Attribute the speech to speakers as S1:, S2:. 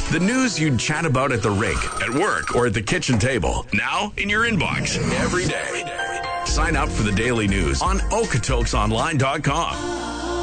S1: The news you'd chat about at the rink, at work, or at the kitchen table. Now in your inbox every day. Sign up for the daily news on Okotoksonline.com.